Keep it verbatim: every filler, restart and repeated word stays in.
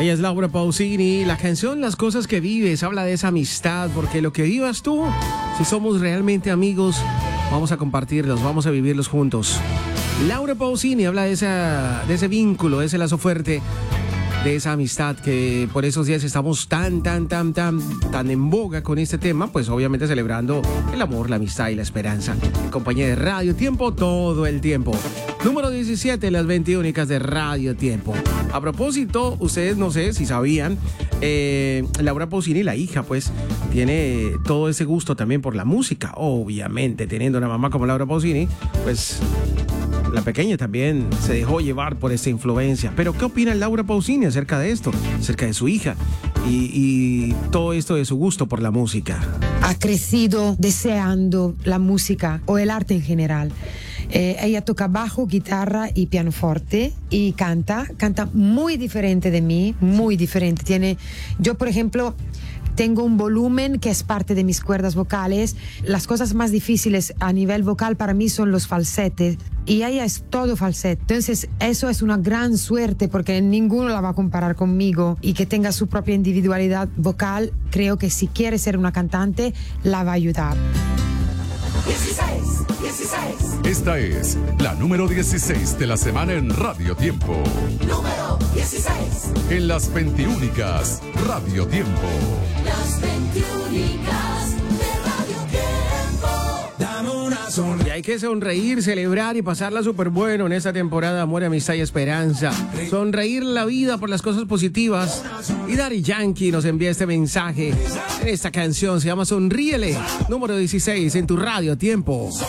Ella es Laura Pausini. La canción Las cosas que vives habla de esa amistad, porque lo que vivas tú, si somos realmente amigos, vamos a compartirlos, vamos a vivirlos juntos. Laura Pausini habla de, esa, de ese vínculo, de ese lazo fuerte, de esa amistad que por esos días estamos tan, tan, tan, tan, tan en boga con este tema, pues obviamente celebrando el amor, la amistad y la esperanza. En compañía de Radio Tiempo todo el tiempo. Número diecisiete, las veinte únicas de Radio Tiempo. A propósito, ustedes no sé si sabían, eh, Laura Pausini, la hija, pues, tiene todo ese gusto también por la música. Obviamente, teniendo una mamá como Laura Pausini, pues la pequeña también se dejó llevar por esta influencia. Pero ¿qué opina Laura Pausini acerca de esto? Acerca de su hija y, y todo esto de su gusto por la música. Ha crecido deseando la música o el arte en general. Eh, ella toca bajo, guitarra y pianoforte y canta, canta muy diferente de mí, muy diferente. Tiene, yo por ejemplo, tengo un volumen que es parte de mis cuerdas vocales. Las cosas más difíciles a nivel vocal para mí son los falsetes y ella es todo falsete. Entonces eso es una gran suerte porque ninguno la va a comparar conmigo, y que tenga su propia individualidad vocal, creo que si quiere ser una cantante la va a ayudar. dieciséis, dieciséis. Esta es la número dieciséis de la semana en Radio Tiempo. Número dieciséis. En las veintiúnicas Radio Tiempo. Las veintiúnicas de Radio Tiempo. Dame una sonrisa. Y hay que sonreír, celebrar y pasarla súper bueno en esta temporada de Amor, Amistad y Esperanza. Sonreír la vida por las cosas positivas. Y Daddy Yankee nos envía este mensaje en esta canción, se llama Sonríele, número dieciséis en tu Radio Tiempo.